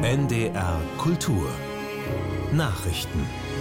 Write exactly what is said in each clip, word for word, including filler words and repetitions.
N D R Kultur Nachrichten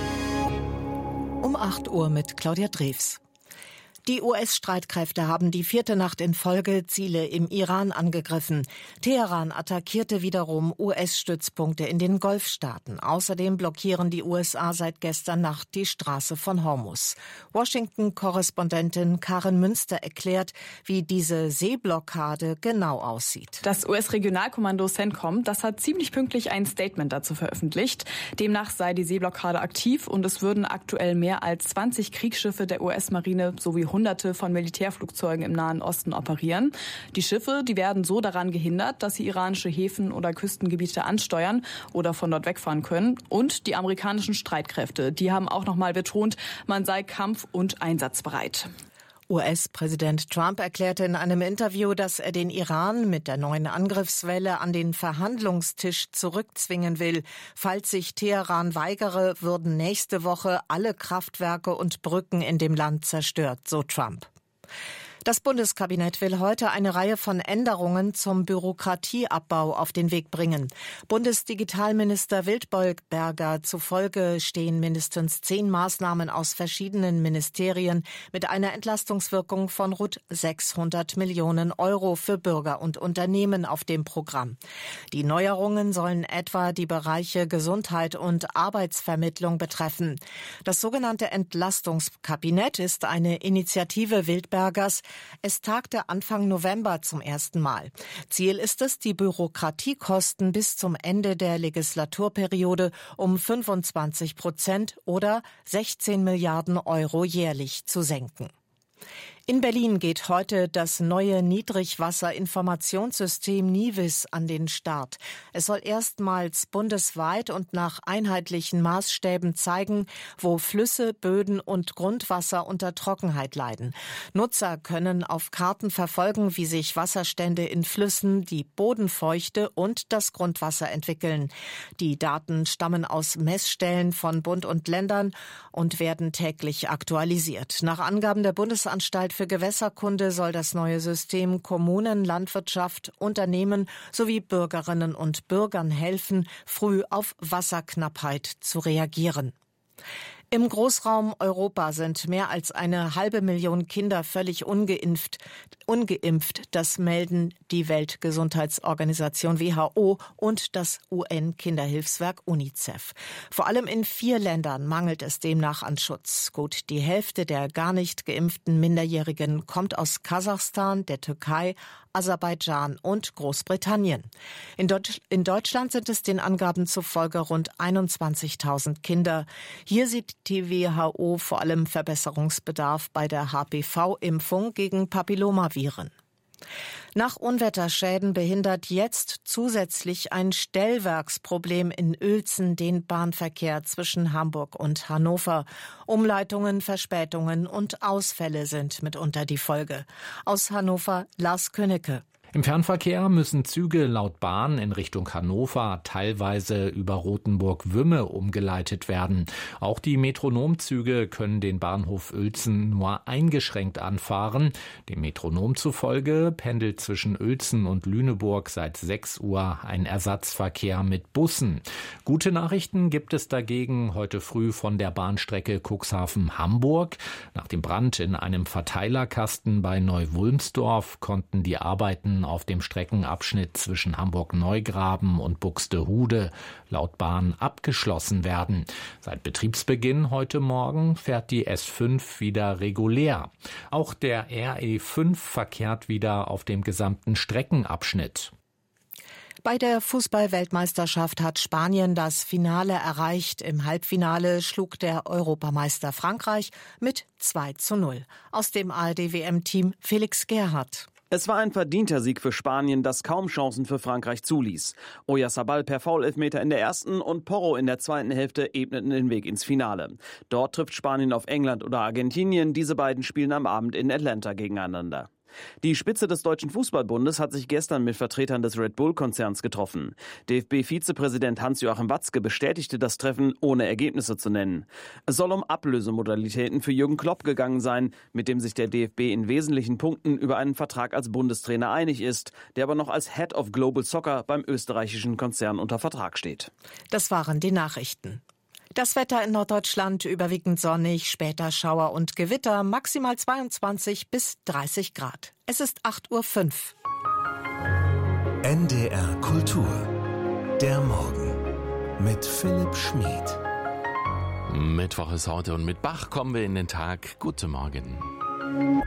um acht Uhr mit Claudia Drews. Die U S-Streitkräfte haben die vierte Nacht in Folge Ziele im Iran angegriffen. Teheran attackierte wiederum U S-Stützpunkte in den Golfstaaten. Außerdem blockieren die U S A seit gestern Nacht die Straße von Hormuz. Washington-Korrespondentin Karin Münster erklärt, wie diese Seeblockade genau aussieht. Das U S-Regionalkommando CENTCOM, das hat ziemlich pünktlich ein Statement dazu veröffentlicht. Demnach sei die Seeblockade aktiv und es würden aktuell mehr als zwanzig Kriegsschiffe der U S-Marine sowie Hunderte von Militärflugzeugen im Nahen Osten operieren. Die Schiffe, die werden so daran gehindert, dass sie iranische Häfen oder Küstengebiete ansteuern oder von dort wegfahren können. Und die amerikanischen Streitkräfte, die haben auch noch mal betont, man sei kampf- und einsatzbereit. U S-Präsident Trump erklärte in einem Interview, dass er den Iran mit der neuen Angriffswelle an den Verhandlungstisch zurückzwingen will. Falls sich Teheran weigere, würden nächste Woche alle Kraftwerke und Brücken in dem Land zerstört, so Trump. Das Bundeskabinett will heute eine Reihe von Änderungen zum Bürokratieabbau auf den Weg bringen. Bundesdigitalminister Wildberger zufolge stehen mindestens zehn Maßnahmen aus verschiedenen Ministerien mit einer Entlastungswirkung von rund sechshundert Millionen Euro für Bürger und Unternehmen auf dem Programm. Die Neuerungen sollen etwa die Bereiche Gesundheit und Arbeitsvermittlung betreffen. Das sogenannte Entlastungskabinett ist eine Initiative Wildbergers. Es tagte Anfang November zum ersten Mal. Ziel ist es, die Bürokratiekosten bis zum Ende der Legislaturperiode um fünfundzwanzig Prozent oder sechzehn Milliarden Euro jährlich zu senken. In Berlin geht heute das neue Niedrigwasserinformationssystem NIWIS an den Start. Es soll erstmals bundesweit und nach einheitlichen Maßstäben zeigen, wo Flüsse, Böden und Grundwasser unter Trockenheit leiden. Nutzer können auf Karten verfolgen, wie sich Wasserstände in Flüssen, die Bodenfeuchte und das Grundwasser entwickeln. Die Daten stammen aus Messstellen von Bund und Ländern und werden täglich aktualisiert. Nach Angaben der Bundesanstalt für Gewässerkunde soll das neue System Kommunen, Landwirtschaft, Unternehmen sowie Bürgerinnen und Bürgern helfen, früh auf Wasserknappheit zu reagieren. Im Großraum Europa sind mehr als eine halbe Million Kinder völlig ungeimpft. Ungeimpft, das melden die Weltgesundheitsorganisation W H O und das U N-Kinderhilfswerk UNICEF. Vor allem in vier Ländern mangelt es demnach an Schutz. Gut die Hälfte der gar nicht geimpften Minderjährigen kommt aus Kasachstan, der Türkei, Aserbaidschan und Großbritannien. In, Deutsch, in Deutschland sind es den Angaben zufolge rund einundzwanzigtausend Kinder. Hier sieht die W H O vor allem Verbesserungsbedarf bei der H P V-Impfung gegen Papillomaviren. Nach Unwetterschäden behindert jetzt zusätzlich ein Stellwerksproblem in Uelzen den Bahnverkehr zwischen Hamburg und Hannover. Umleitungen, Verspätungen und Ausfälle sind mitunter die Folge. Aus Hannover Lars Könnecke. Im Fernverkehr müssen Züge laut Bahn in Richtung Hannover teilweise über Rothenburg-Wümme umgeleitet werden. Auch die Metronomzüge können den Bahnhof Uelzen nur eingeschränkt anfahren. Dem Metronom zufolge pendelt zwischen Uelzen und Lüneburg seit sechs Uhr ein Ersatzverkehr mit Bussen. Gute Nachrichten gibt es dagegen heute früh von der Bahnstrecke Cuxhaven-Hamburg. Nach dem Brand in einem Verteilerkasten bei Neu-Wulmsdorf konnten die Arbeiten auf dem Streckenabschnitt zwischen Hamburg-Neugraben und Buxtehude laut Bahn abgeschlossen werden. Seit Betriebsbeginn heute Morgen fährt die S fünf wieder regulär. Auch der R E fünf verkehrt wieder auf dem gesamten Streckenabschnitt. Bei der Fußball-Weltmeisterschaft hat Spanien das Finale erreicht. Im Halbfinale schlug der Europameister Frankreich mit zwei zu null. Aus dem A R D-W M-Team Felix Gerhardt. Es war ein verdienter Sieg für Spanien, das kaum Chancen für Frankreich zuließ. Oyarzabal per Foul-Elfmeter in der ersten und Porro in der zweiten Hälfte ebneten den Weg ins Finale. Dort trifft Spanien auf England oder Argentinien. Diese beiden spielen am Abend in Atlanta gegeneinander. Die Spitze des Deutschen Fußballbundes hat sich gestern mit Vertretern des Red Bull-Konzerns getroffen. D F B-Vizepräsident Hans-Joachim Watzke bestätigte das Treffen, ohne Ergebnisse zu nennen. Es soll um Ablösemodalitäten für Jürgen Klopp gegangen sein, mit dem sich der D F B in wesentlichen Punkten über einen Vertrag als Bundestrainer einig ist, der aber noch als Head of Global Soccer beim österreichischen Konzern unter Vertrag steht. Das waren die Nachrichten. Das Wetter in Norddeutschland überwiegend sonnig, später Schauer und Gewitter, maximal zweiundzwanzig bis dreißig Grad. Es ist acht Uhr fünf. N D R Kultur. Der Morgen mit Philipp Schmid. Mittwoch ist heute und mit Bach kommen wir in den Tag. Guten Morgen.